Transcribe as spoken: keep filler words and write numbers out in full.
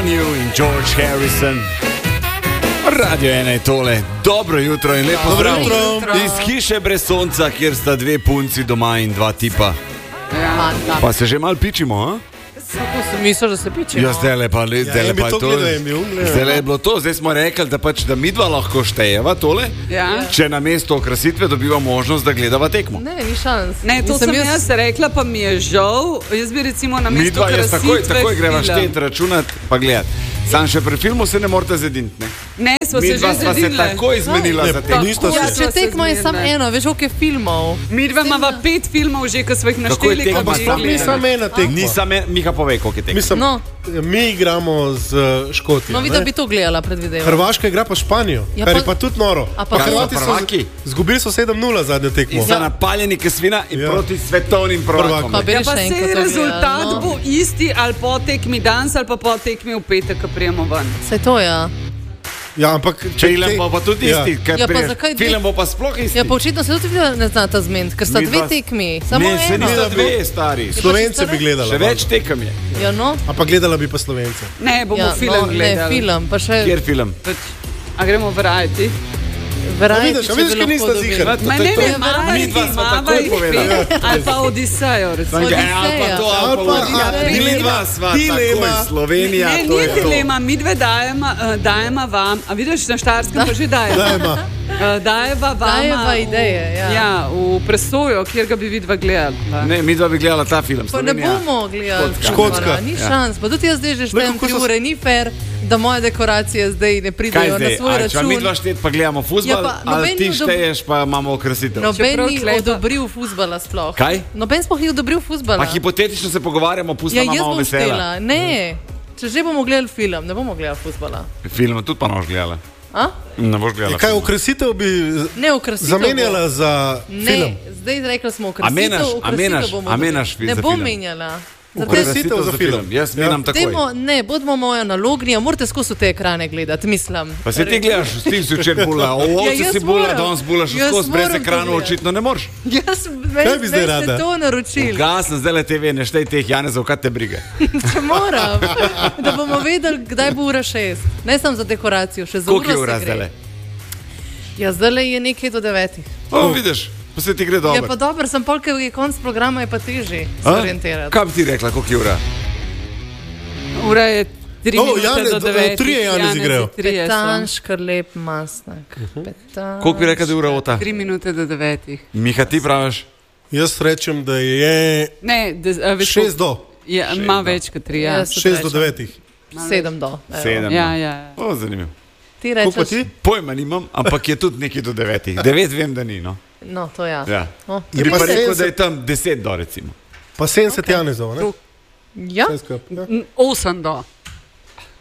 Avenue in George Harrison. Radio ena je tole. Dobro jutro in lepo zdrav. Iz hiše brez sonca, kjer sta dve punci doma in dva tipa. Ja. Pa se že malo pičimo, a? Misliš, da se pičimo? Ja, zdaj le pa, le, zdaj le pa je to. Zdaj le je bilo to. Zdaj smo rekli, da pač, da mi dva lahko štejeva tole. Ja. Če na mesto okrasitve dobiva možnost, da gledava tekmo. Ne, ni šans. Ne, to sem jaz rekla, pa mi je žal. Jaz bi recimo na mesto Mi dva jaz takoj, krasitve takoj greva film. štet, računat, pa gledat. Sam še pri filmu se ne morate zediniti, ne? Ne, smo Mi se dva že sva se zedinile. takoj izmenila za tekmo. Ja, če tekmo je samo eno, veš, koliko je filmov. Mi dva imava pet filmov že, ko smo jih Kako je našteli. tekma? ko bi jih Sam gledali. Nisem ena tekma. Nisam, Miha pove, koliko je tekmo. Mislim, No. mi igramo z uh, Škotijo. No, videl bi to gledala, predvidevam. Hrvaška igra pa Španijo, Ja, kar pa- je pa tudi noro. A pa Pa to- Hrvati so so prvaki? zgubili so sedem nula zadnjo tekmo. In so napaljeni k svina in Ja. proti svetovnim prvakom. Pa bi Ja, še pa enkrat sej to rezultat gledala, no. bo isti ali po tekmi danes ali pa po tekmi v petek, ko prijemo ven. Saj to, ja. Ja, ampak Film bo pa tudi Ja. isti, ker Ja, pa priješ. zakaj dve- Film bo pa sploh isti. Ja, pa očitno se tudi vi ne znata zmeniti, ker sta Mi dve dva- tekmi. Samo Ne, se ena. nista dve stari. Slovence bi gledala. Še več tekem je. Ja, no. A pa gledala bi pa Slovence. Ne, bomo Ja, film no, ne, gledali. film, pa še Kjer film? Pač, a gremo variety? verajeti, A vidiš, a vidiš, ker nista ziher. Ma to je ne, to. ne, mava Mi je dva ti, sva mava takoj je ti. povedala. Ali pa Odisejo, recimo. Sam ga, ali pa to, ali pa Ali pa- Odiseja. a, Mi dva sva dilema. takoj Slovenija, Ne, to ni je to. dilema, mi dve dajemo, uh, dajemo vam, a vidiš, na Štajerskem pa že dajemo. Dajma. Uh, dajeva vam Dajeva ideje, ja. ja, v presojo, kjer ga bi vidva gledali. Ne, mi dva bi gledala ta film. Pa ne Slovenija. bomo gledali. Škotska. filma, Ni Ja. šans. Pa tudi jaz zdaj že štejem kako tri so- ure, ni fair, da moje dekoracije zdaj ne Kaj pridejo na zdaj? svoj Ali če mi račun. dva štet pa gledamo fuzbal, Ja, pa ali noben ti ni odob- šteješ pa imamo okrasitev? Noben Čeprav ni tleta- odobril fuzbala sploh. Kaj? Noben sploh ni odobril fuzbala. Pa hipotetično se pogovarjamo, Ja, pustimo jaz malo bom vesela. štela. Ne, če že bomo gledali film, ne bomo gledali fuzbala. Film tudi pa ne boš gledala. A? Ne boš gledala. Ja, kaj filma. okrasitev bi Ne, okrasitev zamenjala bo. za Ne, film? zdaj rekli smo A okrasitev, menaš- a okrasitev menaš- bomo a dobili. menaš fi- Ne za bom film? menjala. Okrasitev za film. Jaz menam takoj. Dajmo, ne, bodimo moja nalognija, morate skozi te ekrane gledati, mislim. Pa se ti gledaš, ti si včeraj bula, Ja, ovce jaz si bula, moram. danes bulaš Jaz skozi brez moram to ekranov, gledati. očitno ne moreš. Jaz Kaj bi zdaj ste rada? to naročili. Gasno, zdaj le te ve, ne štej teh Janezov, kaj te briga. Če moram, da bomo vedeli, kdaj bo ura šest. Ne samo za dekoracijo, še za uro. Koliko je ura se zdaj gre. le? Ja, zdaj je nekaj do devetih. O, vidiš, pa se ti gre Je pa dobro. dobro, sem polk, ker je konc programa, je pa težje se A? orientirati. Kaj bi ti rekla, koliko je ura? Ura je tri O, minute Janez, do do- devetih. trije Janezi Janezi grejo. trije so. Petan, škrlep, masnak. Petan, Koliko bi rekla, da je ura ota? Tri minute do devetih. Miha, ti praviš? Jaz rečem, da je Ne, de, a, veš, šest do, Ja, ima več kot tri. Ja. Jaz tudi šest do rečem. devetih. Sedem do. evo. Sedem. Ja, ja. O, zanimivo. Ti Koliko pa rečeš, ti? Pojma nimam, ampak je tudi nekaj do devetih. Devet vem, da ni, no. no, to ja. Ja. No. Je Bi pa pa rekel, sedemdeset da je tam deset do, recimo. Pa sedemdeset Janezov, ne? Ja? Vse skupaj, ja. N- Osem do.